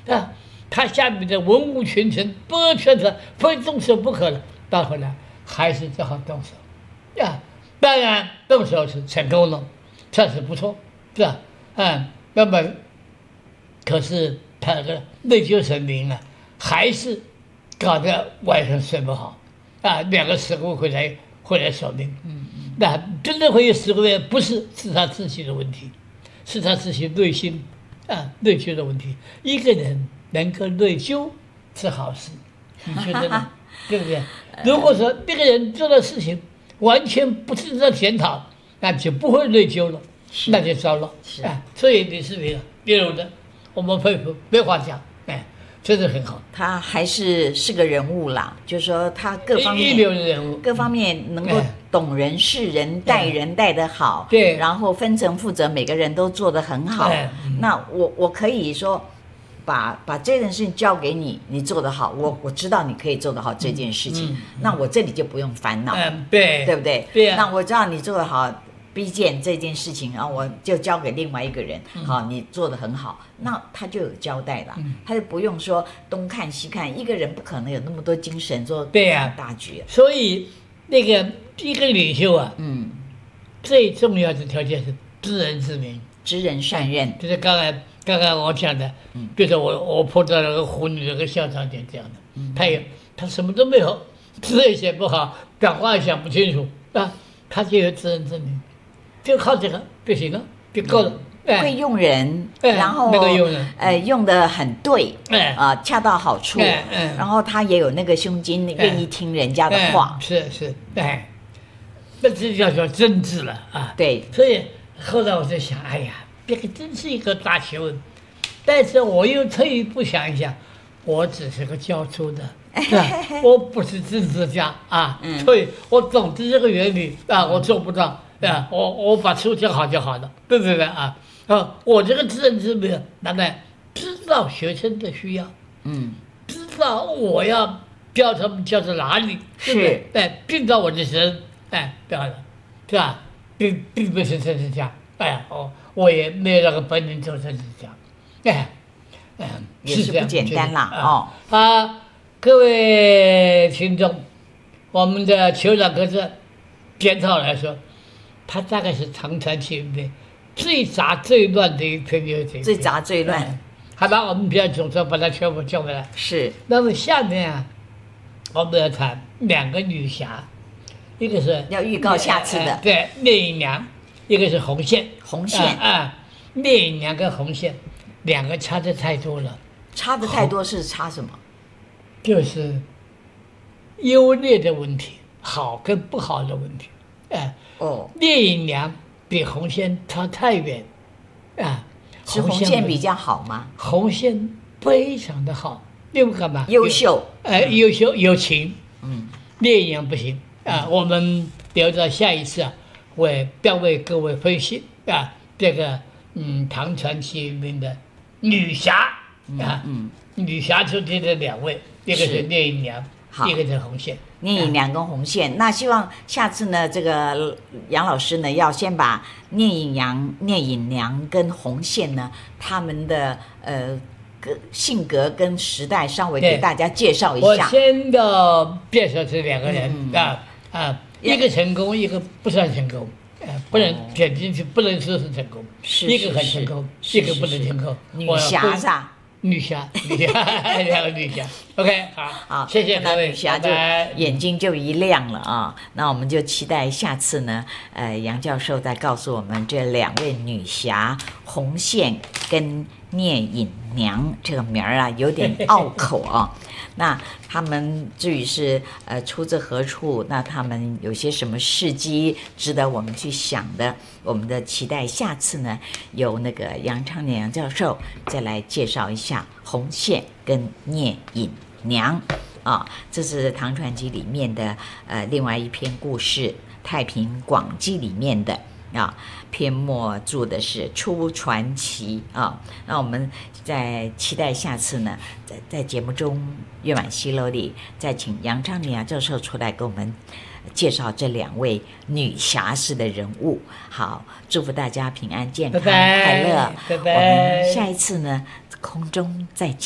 啊，他下面的文武群臣不全是非动手不可了，到后来还是只好动手，啊，当然动手是成功了，算是不错，是吧？那么可是他那个内疚神明啊，还是搞得晚上睡不好，啊，2个事故回来说明，那真正会有事故的不是他自己的问题，是他自己内心内疚的问题。一个人能够内疚是好事，你觉得呢？对不对？如果说这个人做的事情完全不是在检讨，那就不会内疚了，那就糟了。所以李世民一流的，我们佩服，没话讲，真的很好。 他还是个人物啦，就是说他各方面一流的人物， 各方面能够懂人事人，待人待得好， 对， 然后分层负责，每个人都做得很好。那我可以说。把这件事情交给你，你做得好，我知道你可以做得好这件事情，那我这里就不用烦恼， 对不对？ 对啊。 那我知道你做得好，B件这件事情，然后我就交给另外一个人，好，你做得很好，那他就有交代了，他就不用说东看西看，一个人不可能有那么多精神做大局。 所以那个一个领袖啊，最重要的条件是知人知面， 知人善任， 就是刚刚我讲的，比如说我碰到那个妇女那个校长就这样的，他什么都没有，字也写不好，讲话也讲不清楚啊，他就有知人知面，就靠这个就行了，就够了。 会用人，然后那个用人， 用得很对，恰到好处，然后他也有那个胸襟，愿意听人家的话， 是，那这叫做真挚了啊。 对， 所以后来我在想，哎呀。这个真是一个大学问，但是我又退一步想一想，我只是个教书的，我不是政治家啊，所以我懂得这个原理啊，我做不到啊，我把书教好就好了，对不对啊？我这个知人知面，当然知道学生的需要，知道我要教他们教到哪里， 是， 并到我的人，对了，是吧？并不是政治家，我也没有那个本领做政治家， 也是不简单啦各位听众，我们的酋长阁这检讨来说，他大概是唐传奇里面最杂最乱的一篇游记， 最杂最乱。 好吧，我们不要总说把它全部叫回来。 是。 那么下面啊，我们要谈2个女侠，一个是要预告下次的， 对，聂隐娘。一个是红线，聂隐娘跟红线2个差的太多了。 差的太多是差什么？ 就是优劣的问题，好跟不好的问题。聂隐娘比红线差太远， 是红线比较好吗？ 红线非常的好，因为干嘛？ 优秀， 优秀有情。聂隐娘不行我们留到下一次要为各位分析这个唐传奇里面的女侠女侠出现的2位，一个是聂隐娘，一个是红线。 聂隐娘跟红线，那希望下次呢，这个杨老师呢，要先把聂隐娘跟红线呢，他们的性格跟时代稍微给大家介绍一下。 我先要介绍这2个人一个成功，一个不算成功，不能点进去，不能说是成功，一个很成功，一个不能成功。 女侠是吧？ 女侠，2个女侠。OK， 好，谢谢各位。 女侠就眼睛就一亮了啊！那我们就期待下次呢，杨教授再告诉我们这2位女侠红线跟聂隐娘，这个名儿有点拗口啊。那他们至于是出自何处，那他们有些什么事迹值得我们去想的，我们的期待下次呢，由那个杨昌年杨教授再来介绍一下红线跟聂隐娘这是唐传奇里面的另外一篇故事，太平广记里面的篇末注的是出传奇那我们在期待下次呢，在节目中月满西楼里再请杨昌年教授出来给我们介绍这2位女侠式的人物。好，祝福大家平安健康快乐， 拜拜。 我们下一次呢空中再见。